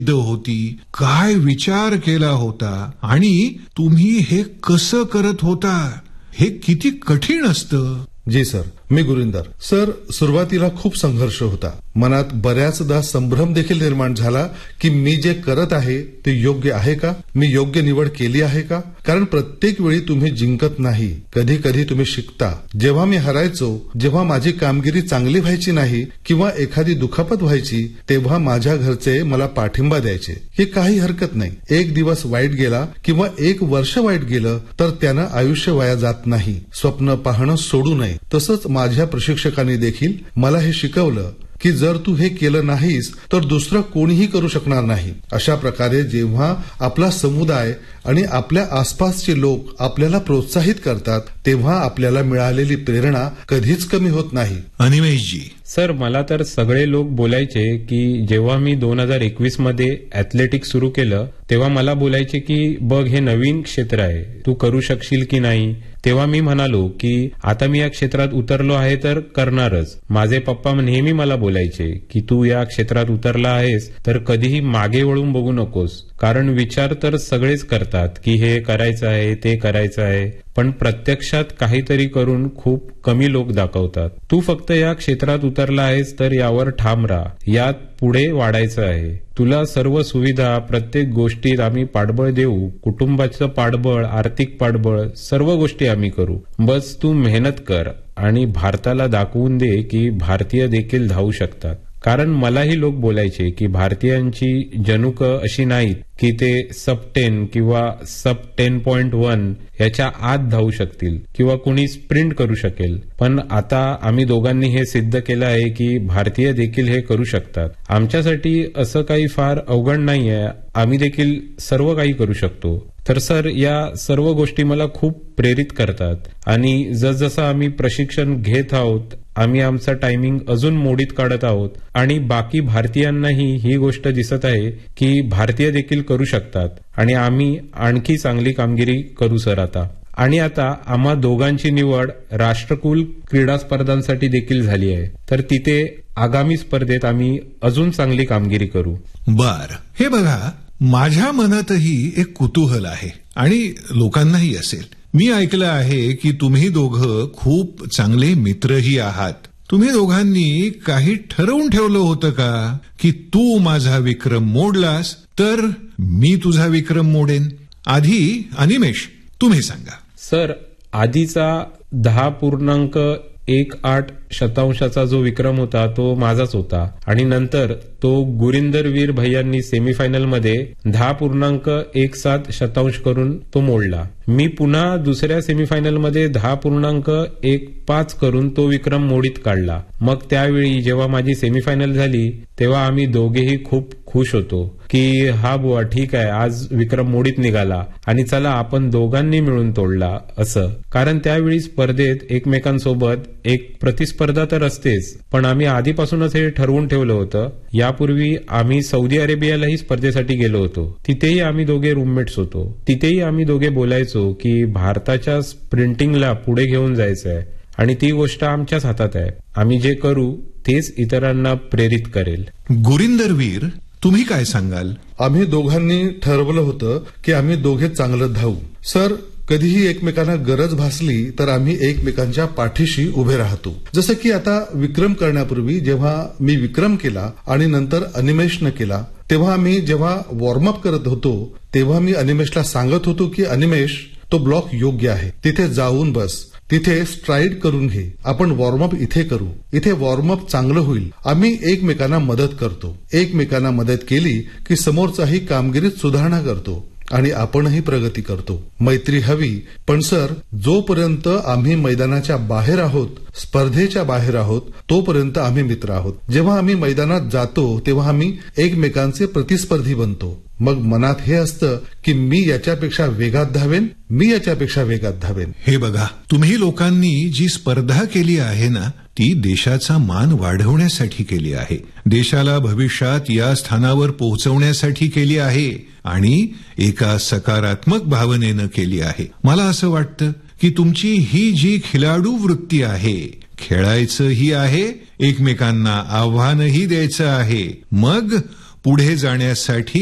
होती, काय विचार केला होता आणि तुम्ही हे कसं करत होता, हे किती कठीण असतं. जी सर, मी गुरिंदर. सर, सुरुवातीला खूप संघर्ष होता. मनात बऱ्याचदा संभ्रम देखील निर्माण झाला की मी जे करत आहे ते योग्य आहे का, मी योग्य निवड केली आहे का. कारण प्रत्येक वेळी तुम्ही जिंकत नाही, कधी कधी तुम्ही शिकता. जेव्हा मी हरायचो, जेव्हा माझी कामगिरी चांगली व्हायची नाही किंवा एखादी दुखापत व्हायची, तेव्हा माझ्या घरचे मला पाठिंबा द्यायचे की काही हरकत नाही, एक दिवस वाईट गेला किंवा एक वर्ष वाईट गेलं तर त्यानं आयुष्य वाया जात नाही, स्वप्न पाहणं सोडू नये. तसंच माझ्या प्रशिक्षकांनी देखील मला हे शिकवलं की जर तू हे केलं नाहीस तर दुसरं कोणीही करू शकणार नाही. अशा प्रकारे जेव्हा आपला समुदाय आणि आपल्या आसपासचे लोक आपल्याला प्रोत्साहित करतात तेव्हा आपल्याला मिळालेली प्रेरणा कधीच कमी होत नाही. अनिमेशजी. सर, मला तर सगळे लोक बोलायचे की जेव्हा मी 2021 मध्ये ऍथलेटिक्स सुरू केलं तेव्हा मला बोलायचे की बघ, हे नवीन क्षेत्र आहे, तू करू शकशील की नाही. तेव्हा मी म्हणालो की आता मी या क्षेत्रात उतरलो आहे तर करणारच. माझे पप्पा नेहमी मला बोलायचे की तू या क्षेत्रात उतरला आहेस तर कधीही मागे वळून बघू नकोस, कारण विचार तर सगळेच करतात की हे करायचं आहे, ते करायचं आहे, पण प्रत्यक्षात काहीतरी करून खूप कमी लोक दाखवतात. तू फक्त या क्षेत्रात उतरला आहेस तर यावर ठाम राहा, यात पुढे वाढायचं आहे. तुला सर्व सुविधा, प्रत्येक गोष्टीत आम्ही पाठबळ देऊ, कुटुंबाचं पाठबळ, आर्थिक पाठबळ, सर्व गोष्टी आम्ही करू. बस तू मेहनत कर आणि भारताला दाखवून दे की भारतीय देखील धावू शकतात. कारण मलाही लोक बोलायचे की भारतीयांची जनुक अशी नाहीत की ते सब 10 किंवा सब 10.1 याच्या आत धावू शकतील किंवा कुणी स्प्रिंट करू शकेल. पण आता आम्ही दोघांनी हे सिद्ध केलं आहे की भारतीय देखील हे करू शकतात. आमच्यासाठी असं काही फार अवघड नाहीये, आम्ही देखील सर्व काही करू शकतो. तर सर, या सर्व गोष्टी मला खूप प्रेरित करतात आणि जसजसं आम्ही प्रशिक्षण घेत आहोत आम्ही आमचा टायमिंग अजून मोडीत काढत आहोत आणि बाकी भारतीयांनाही ही गोष्ट दिसत आहे की भारतीय देखील करू शकतात आणि आम्ही आणखी चांगली कामगिरी करू सर आता. आणि आता आम्हा दोघांची निवड राष्ट्रकुल क्रीडा स्पर्धांसाठी देखील झाली आहे, तर तिथे आगामी स्पर्धेत आम्ही अजून चांगली कामगिरी करू. बर, हे बघा, माझ्या मनातही एक कुतूहल आहे आणि लोकांनाही असेल. मी ऐकलं आहे की तुम्ही दोघं खूप चांगले मित्रही आहात. तुम्ही दोघांनी काही ठरवून ठेवलं होतं का की तू माझा विक्रम मोडलास तर मी तुझा विक्रम मोडेन? आधी अनिमेश, तुम्ही सांगा. सर, आधीचा 10.18 शतांशाचा जो विक्रम होता तो माझाच होता आणि नंतर तो गुरिंदर वीर भैयांनी सेमीफायनलमध्ये 10.17 शतांश करून तो मोडला. मी पुन्हा दुसऱ्या सेमीफायनलमध्ये 10.15 करून तो विक्रम मोडीत काढला. मग त्यावेळी जेव्हा माझी सेमीफायनल झाली तेव्हा आम्ही दोघेही खूप खुश होतो की हा बुवा ठीक आहे, आज विक्रम मोडीत निघाला आणि चला आपण दोघांनी मिळून तोडला असं. कारण त्यावेळी स्पर्धेत एकमेकांसोबत एक प्रतिस्पर्धा तर असतेच, पण आम्ही आधीपासूनच हे ठरवून ठेवलं होतं. यापूर्वी आम्ही सौदी अरेबियालाही स्पर्धेसाठी गेलो होतो, तिथेही आम्ही दोघे रूममेट्स होतो. तिथेही आम्ही दोघे बोलायचो की भारताच्या स्प्रिंटिंगला पुढे घेऊन जायचं आहे आणि ती गोष्ट आमच्याच हातात आहे. आम्ही जे करू तेच इतरांना प्रेरित करेल. गुरिंदर वीर, तुम्ही काय सांगाल? आम्ही दोघांनी ठरवलं होतं की आम्ही दोघे चांगलं धावू. सर, कधीही एकमेकांना गरज भासली तर आम्ही एकमेकांच्या पाठीशी उभे राहतो. जसं की आता विक्रम करण्यापूर्वी जेव्हा मी विक्रम केला आणि नंतर अनिमेशनं केला, तेव्हा आम्ही जेव्हा वॉर्मअप करत होतो तेव्हा मी अनिमेशला सांगत होतो की अनिमेश, तो ब्लॉक योग्य आहे, तिथे जाऊन बस, तिथे स्ट्राईड करून घे, आपण वॉर्मअप इथे करू, इथे वॉर्मअप चांगलं होईल. आम्ही एकमेकांना मदत करतो. एकमेकांना मदत केली की समोरचाही कामगिरीत सुधारणा करतो आणि आपणही प्रगती करतो. मैत्री हवी, पण सर, जोपर्यंत आम्ही मैदानाच्या बाहेर आहोत, स्पर्धेच्या बाहेर आहोत, तोपर्यंत आम्ही मित्र आहोत. जेव्हा आम्ही मैदानात जातो तेव्हा आम्ही एकमेकांचे प्रतिस्पर्धी बनतो. मग मनात हे असतं की मी याच्यापेक्षा वेगात धावेन, मी याच्यापेक्षा वेगात धावेन. हे बघा, तुम्ही लोकांनी जी स्पर्धा केली आहे ना, ती देशाचा मान वाढवण्यासाठी केली आहे, देशाला भविष्यात या स्थानावर पोहोचवण्यासाठी केली आहे आणि एका सकारात्मक भावनेनं केली आहे. मला असं वाटतं की तुमची ही जी खिलाडू वृत्ती आहे, खेळायचंही आहे, एकमेकांना आव्हानही द्यायचं आहे, मग पुढे जाण्यासाठी